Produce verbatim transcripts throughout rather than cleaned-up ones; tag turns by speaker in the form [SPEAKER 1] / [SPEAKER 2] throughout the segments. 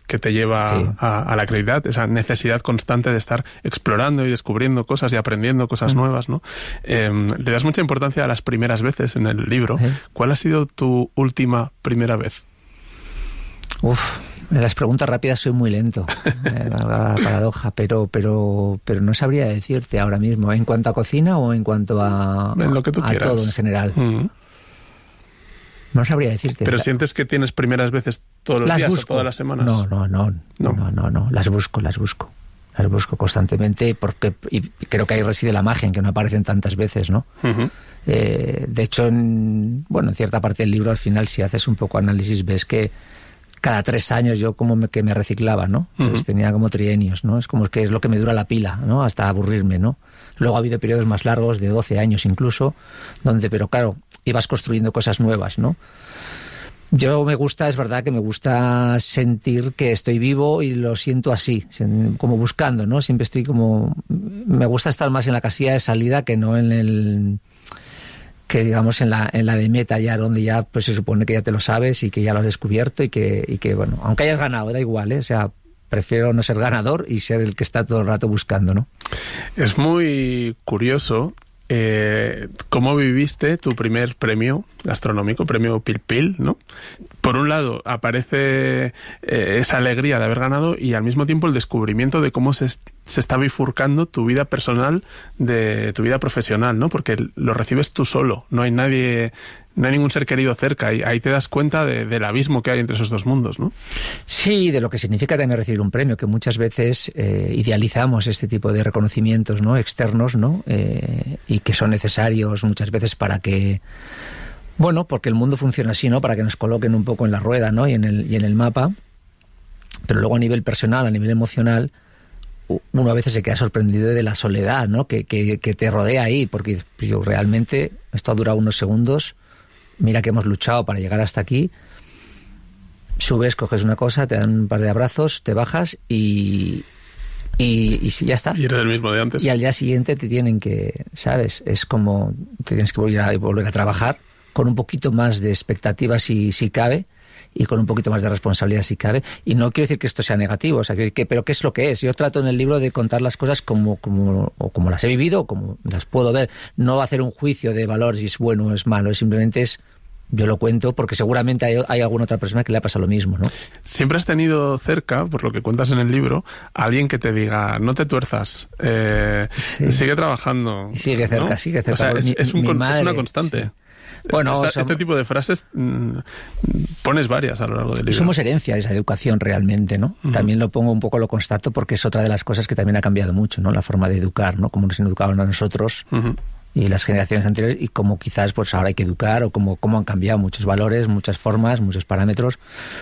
[SPEAKER 1] que te lleva sí. a, a la creatividad, esa necesidad constante de estar explorando y descubriendo cosas y aprendiendo cosas mm. nuevas, ¿no? Eh, le das mucha importancia a las primeras veces en el libro. ¿Eh? ¿Cuál ha sido tu última primera vez?
[SPEAKER 2] Uf, en las preguntas rápidas soy muy lento, eh, la paradoja, pero, pero, pero no sabría decirte ahora mismo, ¿en cuanto a cocina o en cuanto a,
[SPEAKER 1] en lo que tú
[SPEAKER 2] a
[SPEAKER 1] quieras.
[SPEAKER 2] Todo en general?
[SPEAKER 1] Mm.
[SPEAKER 2] No sabría decirte.
[SPEAKER 1] ¿Pero sientes que tienes primeras veces todos los
[SPEAKER 2] las
[SPEAKER 1] días
[SPEAKER 2] busco.
[SPEAKER 1] o todas las semanas?
[SPEAKER 2] No, no, no, no, no, no, no, las busco, las busco. Las busco constantemente porque y creo que ahí reside la magia en que no aparecen tantas veces, ¿no? Uh-huh. Eh, de hecho, en, bueno, en cierta parte del libro al final, si haces un poco análisis, ves que cada tres años yo como me, que me reciclaba, ¿no? Uh-huh. Pues tenía como trienios, ¿no? Es como que es lo que me dura la pila, ¿no? Hasta aburrirme, ¿no? Luego ha habido periodos más largos, de doce años incluso, donde, pero claro, ibas construyendo cosas nuevas, ¿no? Yo me gusta, es verdad que me gusta sentir que estoy vivo y lo siento así, como buscando, ¿no? Siempre estoy como... Me gusta estar más en la casilla de salida que no en el... que digamos en la en la de meta ya, donde ya pues se supone que ya te lo sabes y que ya lo has descubierto y que, y que bueno, aunque hayas ganado, da igual, ¿eh? O sea, prefiero no ser ganador y ser el que está todo el rato buscando, ¿no?
[SPEAKER 1] Es muy curioso eh, cómo viviste tu primer premio gastronómico, premio Pil Pil, ¿no? Por un lado aparece eh, esa alegría de haber ganado y al mismo tiempo el descubrimiento de cómo se, se está bifurcando tu vida personal de tu vida profesional, ¿no? Porque lo recibes tú solo, no hay nadie, no hay ningún ser querido cerca y ahí te das cuenta de, del abismo que hay entre esos dos mundos, ¿no?
[SPEAKER 2] Sí, de lo que significa también recibir un premio, que muchas veces eh, idealizamos este tipo de reconocimientos, ¿no? Externos, ¿no? Eh, y que son necesarios muchas veces para que... Bueno, porque el mundo funciona así, ¿no? Para que nos coloquen un poco en la rueda, ¿no? Y en el, y en el mapa. Pero luego a nivel personal, a nivel emocional, uno a veces se queda sorprendido de la soledad, ¿no? Que, que, que te rodea ahí, porque yo realmente, esto ha durado unos segundos, mira que hemos luchado para llegar hasta aquí, subes, coges una cosa, te dan un par de abrazos, te bajas y... Y, y sí, ya está.
[SPEAKER 1] Y eres el mismo de antes.
[SPEAKER 2] Y al día siguiente te tienen que, ¿sabes? Es como, te tienes que volver a, volver a trabajar con un poquito más de expectativas si, si cabe, y con un poquito más de responsabilidad si cabe. Y no quiero decir que esto sea negativo, o sea, que, que, pero ¿qué es lo que es? Yo trato en el libro de contar las cosas como, como, o como las he vivido, o como las puedo ver. No hacer un juicio de valor si es bueno o es malo, simplemente es... Yo lo cuento porque seguramente hay, hay alguna otra persona que le ha pasado lo mismo, ¿no?
[SPEAKER 1] Siempre has tenido cerca, por lo que cuentas en el libro, a alguien que te diga, no te tuerzas, eh, sí. sigue trabajando.
[SPEAKER 2] Sigue cerca,
[SPEAKER 1] ¿no?
[SPEAKER 2] sigue cerca.
[SPEAKER 1] O sea, es,
[SPEAKER 2] mi,
[SPEAKER 1] es, un,
[SPEAKER 2] mi madre,
[SPEAKER 1] es una constante.
[SPEAKER 2] Sí. Bueno,
[SPEAKER 1] Esta,
[SPEAKER 2] somos,
[SPEAKER 1] este tipo de frases mmm, pones varias a lo largo del libro.
[SPEAKER 2] Somos herencia de esa educación realmente, ¿no? Uh-huh. También lo pongo un poco, lo constato, porque es otra de las cosas que también ha cambiado mucho, ¿no? La forma de educar, ¿no? Cómo nos educaban a nosotros. Uh-huh. Y las generaciones anteriores, y cómo quizás pues ahora hay que educar, o cómo, cómo han cambiado muchos valores, muchas formas, muchos parámetros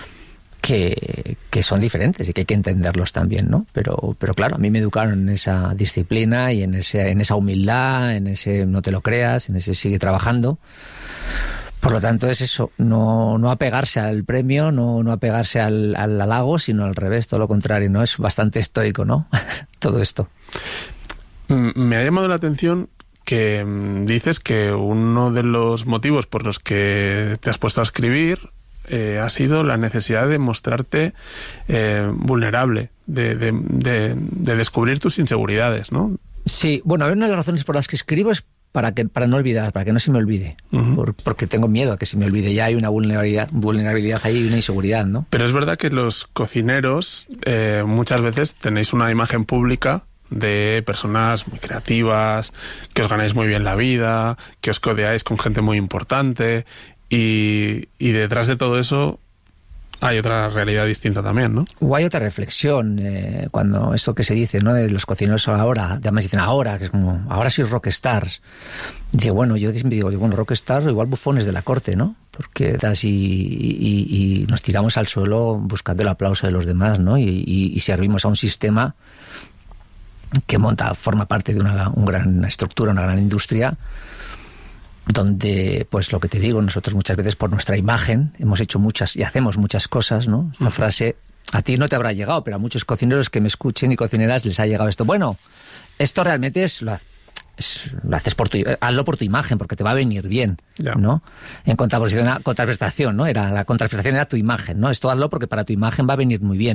[SPEAKER 2] que, que son diferentes y que hay que entenderlos también, ¿no? Pero, pero claro, a mí me educaron en esa disciplina y en, ese, en esa humildad, en ese no te lo creas, en ese sigue trabajando. Por lo tanto es eso, no, no apegarse al premio, no, no apegarse al, al halago, sino al revés, todo lo contrario, ¿no? Es bastante estoico, ¿no? Todo esto.
[SPEAKER 1] Me ha llamado la atención que dices que uno de los motivos por los que te has puesto a escribir eh, ha sido la necesidad de mostrarte eh, vulnerable, de, de, de, de descubrir tus inseguridades, ¿no?
[SPEAKER 2] Sí, bueno, una de las razones por las que escribo es para que para no olvidar, para que no se me olvide, uh-huh. por, porque tengo miedo a que se me olvide. Ya hay una vulnerabilidad, vulnerabilidad ahí y una inseguridad, ¿no?
[SPEAKER 1] Pero es verdad que los cocineros eh, muchas veces tenéis una imagen pública de personas muy creativas, que os ganáis muy bien la vida, que os codeáis con gente muy importante y, y detrás de todo eso hay otra realidad distinta también, ¿no?
[SPEAKER 2] O hay otra reflexión, eh, cuando esto que se dice, ¿no? De los cocineros ahora, ya me dicen ahora, que es como, ahora sois rockstars. Digo, bueno, yo digo, bueno, rockstars igual bufones de la corte, ¿no? Porque así y, y, y nos tiramos al suelo buscando el aplauso de los demás, ¿no? Y, y, y servimos a un sistema que monta, forma parte de una, una gran estructura, una gran industria, donde, pues lo que te digo, nosotros muchas veces por nuestra imagen hemos hecho muchas y hacemos muchas cosas, ¿no? Esta uh-huh. frase a ti no te habrá llegado, pero a muchos cocineros que me escuchen y cocineras les ha llegado esto. Bueno, esto realmente es lo, es, lo haces por tu, hazlo por tu imagen, porque te va a venir bien, yeah. ¿no? En contraprestación, contraprestación, ¿no? Era la contraprestación era tu imagen, ¿no? Esto hazlo porque para tu imagen va a venir muy bien.